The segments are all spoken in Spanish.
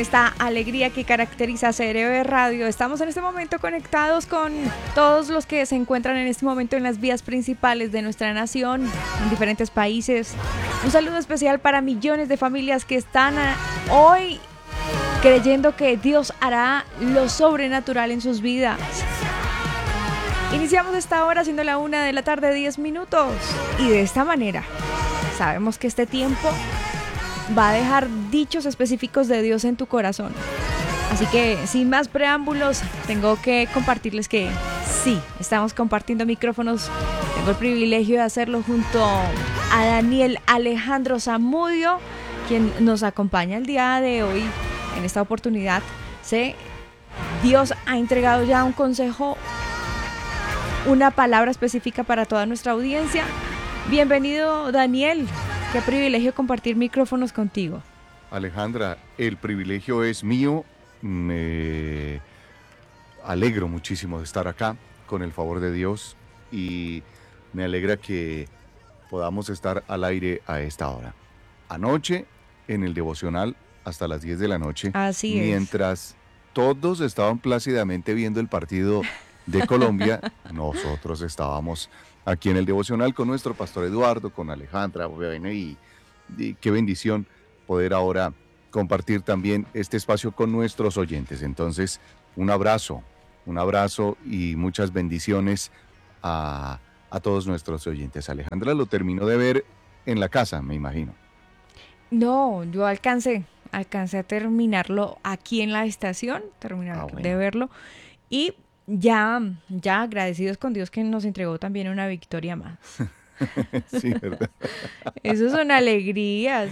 esta alegría que caracteriza a CRB Radio. Estamos en este momento conectados con todos los que se encuentran en este momento en las vías principales de nuestra nación, en diferentes países. Un saludo especial para millones de familias que están hoy creyendo que Dios hará lo sobrenatural en sus vidas. Iniciamos esta hora siendo la 1:10 p.m, 10 minutos. Y de esta manera, sabemos que este tiempo va a dejar dichos específicos de Dios en tu corazón. Así que, sin más preámbulos, tengo que compartirles que sí, estamos compartiendo micrófonos. Tengo el privilegio de hacerlo junto a Daniel Alejandro Zamudio, quien nos acompaña el día de hoy en esta oportunidad. Dios ha entregado ya un consejo, una palabra específica para toda nuestra audiencia. Bienvenido, Daniel. Qué privilegio compartir micrófonos contigo. Alejandra, el privilegio es mío. Me alegro muchísimo de estar acá con el favor de Dios y me alegra que podamos estar al aire a esta hora. Anoche en el devocional hasta las 10 de la noche, así mientras todos estaban plácidamente viendo el partido de Colombia, nosotros estábamos aquí en el devocional con nuestro pastor Eduardo, con Alejandra, y qué bendición poder ahora compartir también este espacio con nuestros oyentes. Entonces, un abrazo y muchas bendiciones a todos nuestros oyentes. Alejandra lo terminó de ver en la casa, me imagino. No, yo alcancé a terminarlo aquí en la estación, de verlo, y ya agradecidos con Dios que nos entregó también una victoria más. Sí, ¿verdad? Eso son alegrías.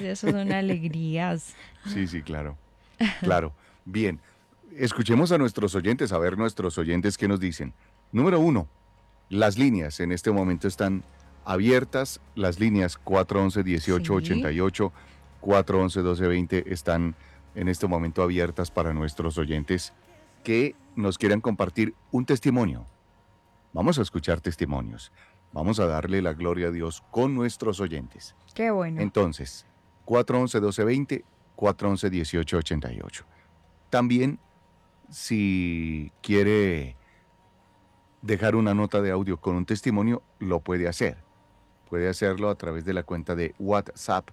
Sí, claro. Bien, escuchemos a nuestros oyentes, a ver nuestros oyentes qué nos dicen. Número 1, las líneas en este momento están abiertas, las líneas 411-1888, 411-1220 están en este momento abiertas para nuestros oyentes que nos quieran compartir un testimonio. Vamos a escuchar testimonios. Vamos a darle la gloria a Dios con nuestros oyentes. Qué bueno. Entonces, 411-1220, 411-1888. También, si quiere dejar una nota de audio con un testimonio, lo puede hacer. Puede hacerlo a través de la cuenta de WhatsApp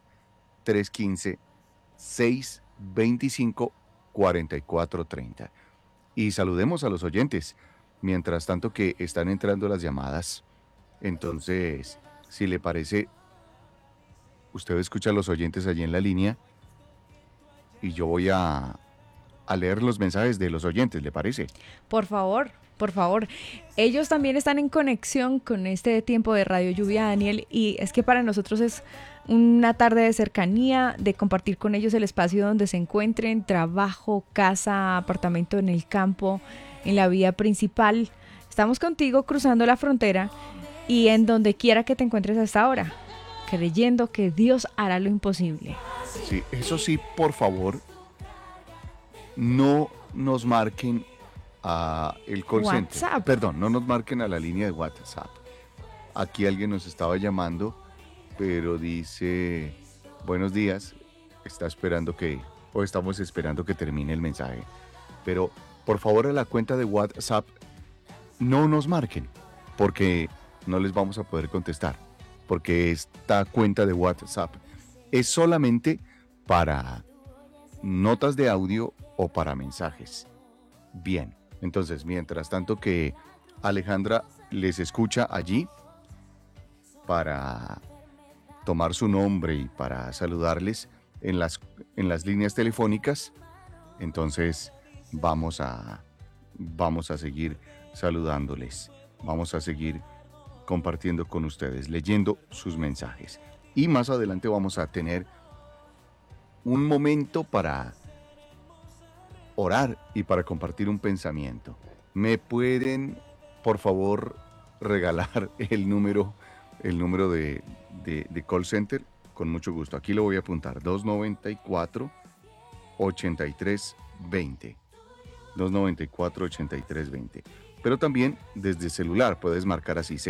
315-625-4430. Y saludemos a los oyentes, mientras tanto que están entrando las llamadas. Entonces, si le parece, usted escucha a los oyentes allí en la línea y yo voy a leer los mensajes de los oyentes, ¿le parece? Por favor. Ellos también están en conexión con este tiempo de Radio Lluvia, Daniel, y es que para nosotros es una tarde de cercanía, de compartir con ellos el espacio donde se encuentren, trabajo, casa, apartamento en el campo, en la vía principal. Estamos contigo cruzando la frontera y en donde quiera que te encuentres a esta hora, creyendo que Dios hará lo imposible. Sí, eso sí, por favor, no nos marquen a el call WhatsApp. center. Perdón, no nos marquen a la línea de WhatsApp. Aquí alguien nos estaba llamando, pero dice, buenos días, estamos esperando que termine el mensaje. Pero, por favor, a la cuenta de WhatsApp, no nos marquen, porque no les vamos a poder contestar, porque esta cuenta de WhatsApp es solamente para notas de audio o para mensajes. Bien, entonces, mientras tanto que Alejandra les escucha allí para tomar su nombre y para saludarles en las líneas telefónicas, entonces vamos a seguir saludándoles, vamos a seguir compartiendo con ustedes, leyendo sus mensajes. Y más adelante vamos a tener un momento para orar y para compartir un pensamiento. ¿Me pueden, por favor, regalar el número de call center? Con mucho gusto. Aquí lo voy a apuntar. 294-8320. 294-8320. Pero también desde celular puedes marcar así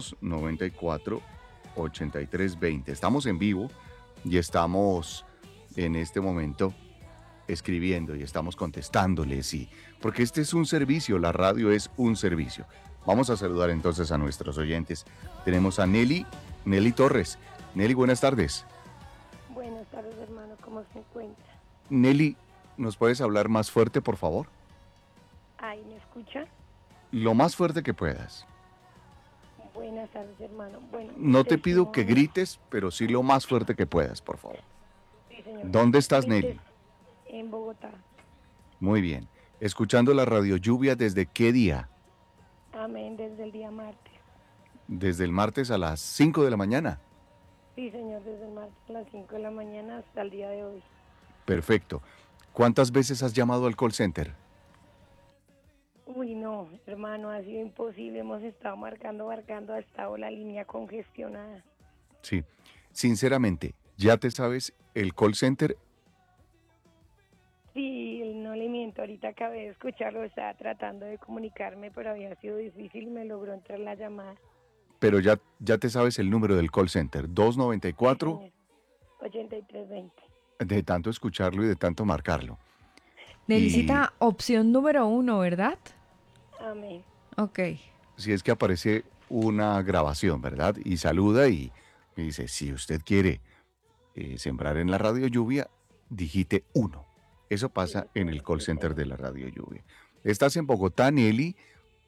601-294-8320. Estamos en vivo y estamos en este momento escribiendo y estamos contestándoles, y porque este es un servicio, la radio es un servicio. Vamos a saludar entonces a nuestros oyentes. Tenemos a Nelly Torres. Nelly, buenas tardes. Buenas tardes, hermano, ¿cómo se encuentra? Nelly, ¿nos puedes hablar más fuerte, por favor? Ahí, ¿me escucha? Lo más fuerte que puedas. Buenas tardes, hermano. Bueno, No te pido que testimonio. grites, pero sí lo más fuerte que puedas, por favor. Sí, señor. ¿Dónde estás, Mi Nelly? En Bogotá. Muy bien. Escuchando la radio lluvia, ¿desde qué día? Amén, desde el día martes. Desde el martes a las 5 de la mañana. Sí, señor, desde el martes a las 5 de la mañana hasta el día de hoy. Perfecto. ¿Cuántas veces has llamado al call center? Uy, no, hermano, ha sido imposible. Hemos estado marcando, ha estado la línea congestionada. Sí. Sinceramente, ¿ya te sabes el call center? Sí, no le miento, ahorita acabé de escucharlo, estaba tratando de comunicarme, pero había sido difícil y me logró entrar la llamada. Pero ya te sabes el número del call center. Sí, 294, señor. 8320. de tanto escucharlo y de tanto marcarlo. Nelicita, opción número 1, ¿verdad? Amén. Ok. Si es que aparece una grabación, ¿verdad? Y saluda y dice, si usted quiere sembrar en la radio lluvia, digite 1. Eso pasa en el call center de la radio lluvia. Estás en Bogotá, Nelly,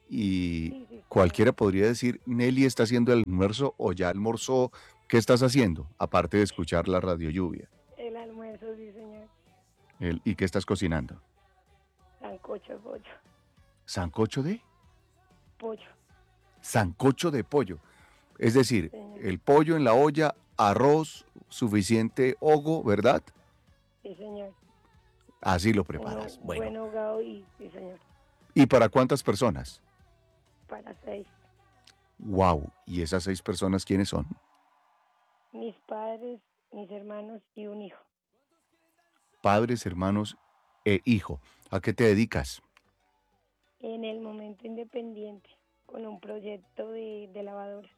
y Sí, sí, cualquiera podría decir, Nelly está haciendo el almuerzo o ya almorzó. ¿Qué estás haciendo? Aparte de escuchar la radio lluvia. el almuerzo, sí, señor. ¿Y qué estás cocinando? Sancocho de pollo. ¿Sancocho de? Pollo, Sancocho de pollo. Es decir, señor. el pollo en la olla, arroz, suficiente hogo, ¿verdad? Sí, señor. Así lo preparas. Bueno. Buen hogado y, sí, señor. ¿Y para cuántas personas? Para 6. Wow. ¿Y esas 6 personas quiénes son? Mis padres, mis hermanos y un hijo. Padres, hermanos e hijo. ¿A qué te dedicas? En el momento independiente, con un proyecto de lavadora.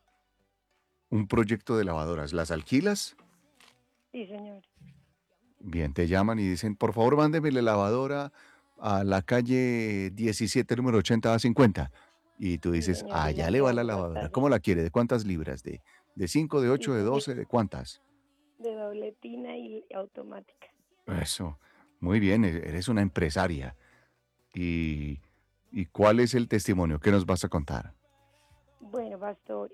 Un proyecto de lavadoras. ¿Las alquilas? Sí, señor. Bien, te llaman y dicen, por favor, mándeme la lavadora a la calle 17, número 80 a 50. Y tú Sí, dices, señor, y allá la le va la llevamos lavadora. hasta ¿Cómo allá. la quiere? ¿De cuántas libras? ¿De 5, de Sí, 8, de señor. 12, de cuántas? De doble tina y automática. Eso. Muy bien, eres una empresaria. ¿Y, ¿Y cuál es el testimonio que nos vas a contar? Bueno, pastor,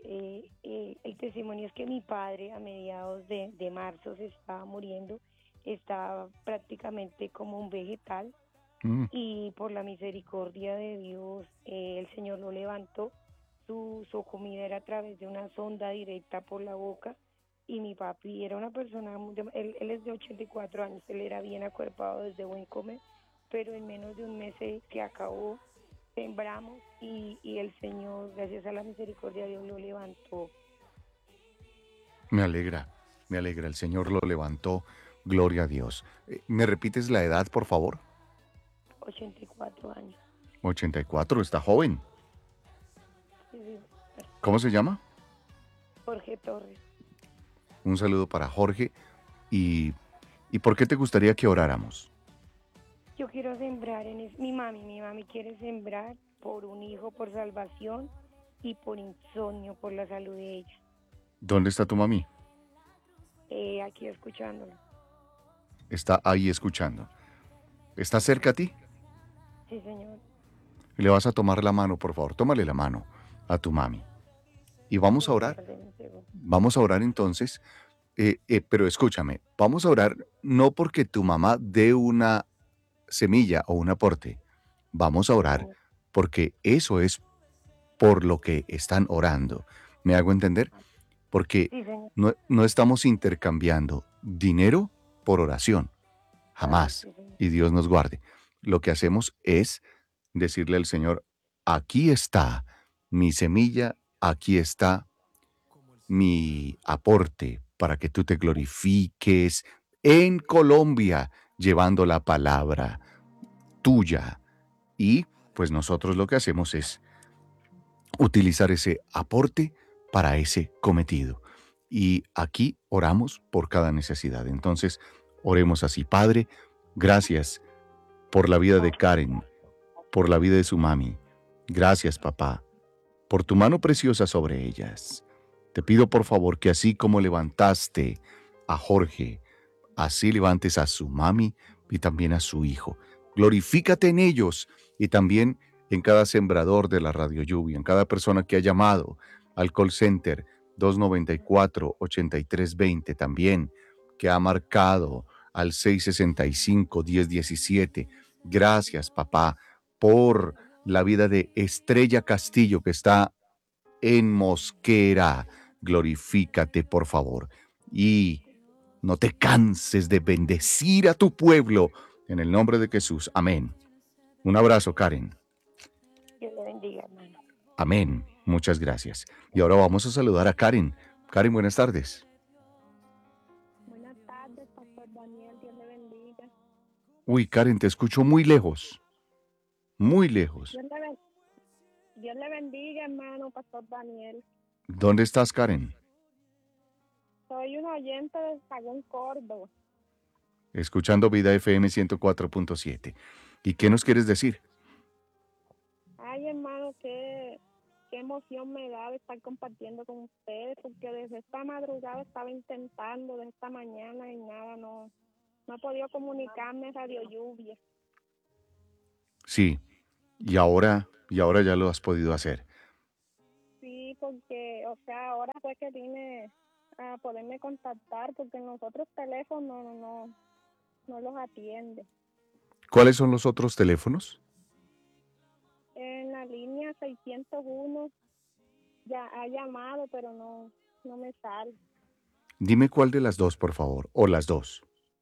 el testimonio es que mi padre a mediados de marzo se estaba muriendo, estaba prácticamente como un vegetal Mm, y por la misericordia de Dios el Señor lo levantó. Su comida era a través de una sonda directa por la boca y mi papi era una persona, él es de 84 años, él era bien acuerpado desde buen comer, pero en menos de un mes se acabó. Sembramos y el Señor, gracias a la misericordia de Dios, lo levantó. me alegra, me alegra. El Señor lo levantó. Gloria a Dios. ¿Me repites la edad, por favor? 84 años. 84, está joven. Sí, sí. ¿Cómo se llama? Jorge Torres. Un saludo para Jorge. ¿Y por qué te gustaría que oráramos? Yo quiero sembrar mi mami quiere sembrar por un hijo, por salvación y por insomnio, por la salud de ella. ¿Dónde está tu mami? Aquí escuchándolo. Está ahí escuchando. ¿Está cerca a ti? Sí, señor. Le vas a tomar la mano, por favor. Tómale la mano a tu mami. Y vamos a Sí, orar. guárdeme un segundo. Vamos a orar entonces. Pero escúchame, vamos a orar no porque tu mamá dé una semilla o un aporte. Vamos a Sí, orar señor. porque eso es por lo que están orando. ¿Me hago entender? Porque Sí, señor. no estamos intercambiando dinero por oración. Amén, Jamás. sí, señor. Y Dios nos guarde. Lo que hacemos es decirle al Señor, aquí está mi semilla, aquí está mi aporte para que tú te glorifiques en Colombia, llevando la palabra tuya. Y pues nosotros lo que hacemos es utilizar ese aporte para ese cometido. Y aquí oramos por cada necesidad. Entonces, Oremos así. Padre, gracias por la vida de Karen, por la vida de su mami. Gracias, papá, por tu mano preciosa sobre ellas. Te pido por favor que así como levantaste a Jorge, así levantes a su mami y también a su hijo. Glorifícate en ellos y también en cada sembrador de la Radio Lluvia, en cada persona que ha llamado al call center 294-8320 también, que ha marcado al 665-1017. Gracias, papá, por la vida de Estrella Castillo, que está en Mosquera. Glorifícate, por favor, y no te canses de bendecir a tu pueblo en el nombre de Jesús. Amén. Un abrazo, Karen. Dios le bendiga, hermano. Amén. Muchas gracias. Y ahora vamos a saludar a Karen. Karen, buenas tardes. Buenas tardes, Pastor Daniel, Dios le bendiga. Uy, Karen, te escucho muy lejos. Muy lejos. Dios le bendiga, hermano, Pastor Daniel. ¿Dónde estás, Karen? Soy un oyente de Sagún, Córdoba. Escuchando Vida FM 104.7. ¿Y qué nos quieres decir? Ay, hermano, qué emoción me da de estar compartiendo con ustedes, porque desde esta madrugada estaba intentando, desde esta mañana y nada, no he podido comunicarme a Radio Lluvia. Sí, y ahora ya lo has podido hacer. Sí, porque, o sea, ahora fue que vine a poderme contactar, porque en los otros teléfonos no los atiende. ¿Cuáles son los otros teléfonos? En la línea 601 ya ha llamado, pero no me sale. Dime cuál de las dos, por favor, o las dos.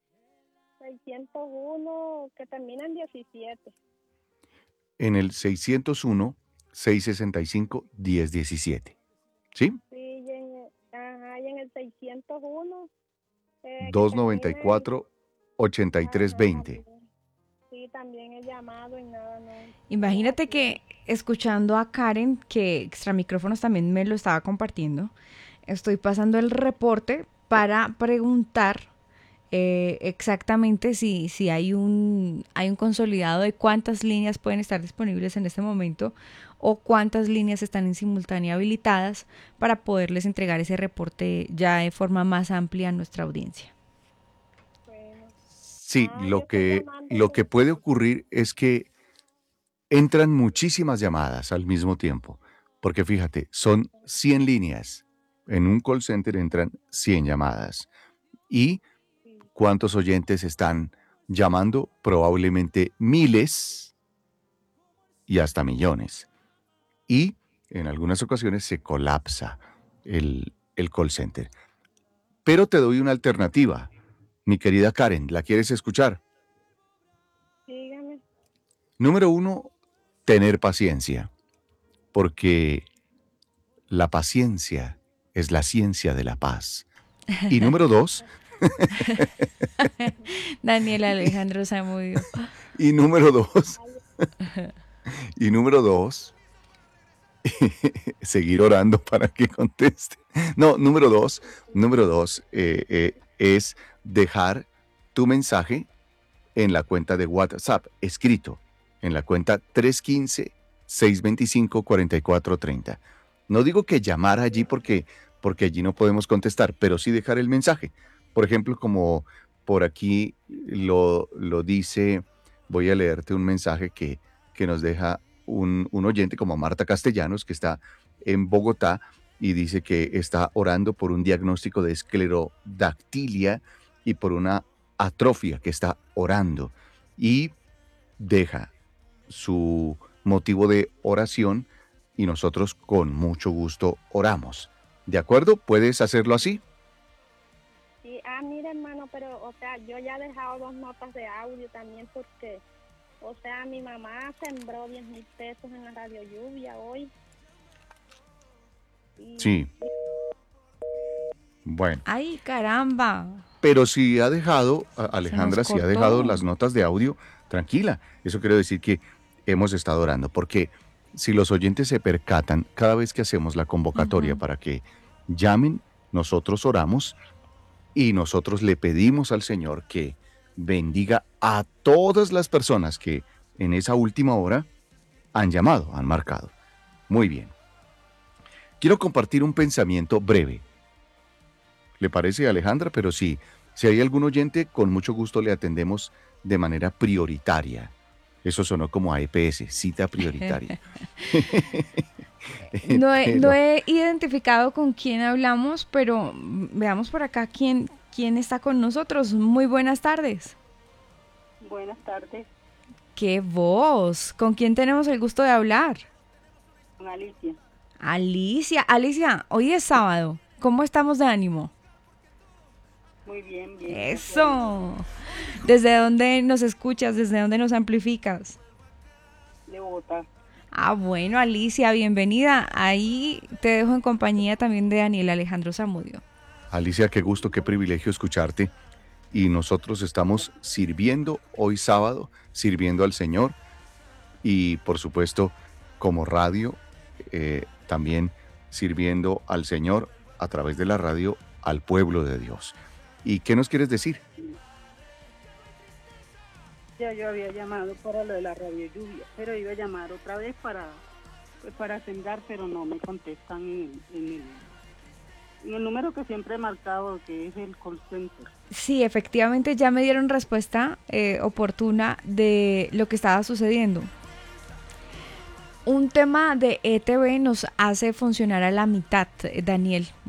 601 que termina en 17. En el 601-665-1017. ¿Sí? Sí, y en el 601 294-8320. Sí, también he llamado y nada, no. Imagínate que escuchando a Karen, que Extra Micrófonos también me lo estaba compartiendo, estoy pasando el reporte para preguntar exactamente si hay un consolidado de cuántas líneas pueden estar disponibles en este momento o cuántas líneas están en simultánea habilitadas para poderles entregar ese reporte ya de forma más amplia a nuestra audiencia. Bueno. Sí, lo que puede ocurrir es que entran muchísimas llamadas al mismo tiempo, porque fíjate, son 100 líneas. En un call center entran 100 llamadas. ¿Y cuántos oyentes están llamando? Probablemente miles y hasta millones. Y en algunas ocasiones se colapsa el call center. Pero te doy una alternativa, mi querida Karen, ¿la quieres escuchar? Dígame. Número 1, tener paciencia, porque la paciencia es la ciencia de la paz. Y número 2, Daniel Alejandro Zamudio. y número dos, seguir orando para que conteste. No, número dos es dejar tu mensaje en la cuenta de WhatsApp, escrito en la cuenta 315-625-4430. No digo que llamar allí porque allí no podemos contestar, pero sí dejar el mensaje. Por ejemplo, como por aquí lo dice, voy a leerte un mensaje que nos deja un oyente como Marta Castellanos, que está en Bogotá, y dice que está orando por un diagnóstico de esclerodactilia y por una atrofia que está orando. Y deja su motivo de oración y nosotros con mucho gusto oramos. ¿De acuerdo? ¿Puedes hacerlo así? Sí, mira, hermano, pero, o sea, yo ya he dejado 2 notas de audio también porque, o sea, mi mamá sembró 10,000 pesos en la Radio Lluvia hoy. Sí. Bueno. ¡Ay, caramba! Pero si ha dejado, Alejandra, si ha dejado las notas de audio, tranquila. Eso quiere decir que hemos estado orando, porque si los oyentes se percatan, cada vez que hacemos la convocatoria para que llamen, nosotros oramos Y nosotros le pedimos al Señor que bendiga a todas las personas que en esa última hora han llamado, han marcado. Muy bien. Quiero compartir un pensamiento breve. ¿Le parece, Alejandra? Pero sí, si hay algún oyente, con mucho gusto le atendemos de manera prioritaria. Eso sonó como a EPS, cita prioritaria. No Pero he identificado con quién hablamos, pero veamos por acá quién está con nosotros. Muy buenas tardes. Buenas tardes, ¡Qué voz! ¿Con quién tenemos el gusto de hablar? con Alicia. Alicia, hoy es sábado. ¿Cómo estamos de ánimo? Muy bien, bien. ¡Eso! ¿Desde dónde nos escuchas? ¿Desde dónde nos amplificas? De Bogotá. Ah, bueno, Alicia, bienvenida. Ahí te dejo en compañía también de Daniel Alejandro Zamudio. Alicia, qué gusto, qué privilegio escucharte. Y nosotros estamos sirviendo hoy sábado, sirviendo al Señor y por supuesto como radio también sirviendo al Señor a través de la radio al pueblo de Dios. ¿Y qué nos quieres decir? Ya yo había llamado para lo de la radio lluvia, pero iba a llamar otra vez para sembrar, pero no me contestan en el número que siempre he marcado, que es el call center. Sí, efectivamente ya me dieron respuesta oportuna de lo que estaba sucediendo. Un tema de ETV nos hace funcionar a la mitad, Daniel.